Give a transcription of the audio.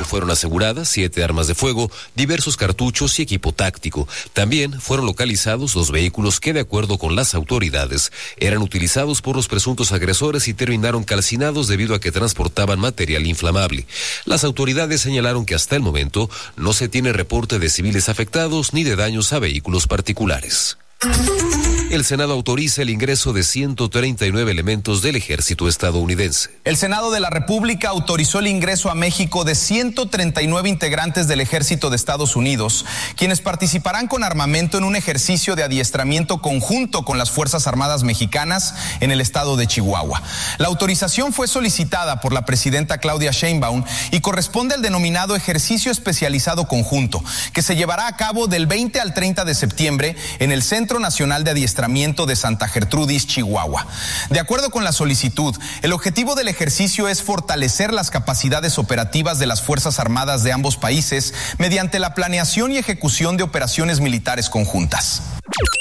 fueron aseguradas 7 armas de fuego, diversos cartuchos y equipo táctico. También fueron localizados 2 vehículos que, de acuerdo con las autoridades, eran utilizados por los presuntos agresores y terminaron calcinados debido a que transportaban material inflamable. Las autoridades señalaron que hasta el momento no se tiene reporte de civiles afectados ni de daños a vehículos particulares. El Senado autoriza el ingreso de 139 elementos del ejército estadounidense. El Senado de la República autorizó el ingreso a México de 139 integrantes del ejército de Estados Unidos, quienes participarán con armamento en un ejercicio de adiestramiento conjunto con las Fuerzas Armadas mexicanas en el estado de Chihuahua. La autorización fue solicitada por la presidenta Claudia Sheinbaum y corresponde al denominado ejercicio especializado conjunto, que se llevará a cabo del 20 al 30 de septiembre en el Centro Nacional de Adiestramiento de Santa Gertrudis, Chihuahua. De acuerdo con la solicitud, el objetivo del ejercicio es fortalecer las capacidades operativas de las Fuerzas Armadas de ambos países mediante la planeación y ejecución de operaciones militares conjuntas.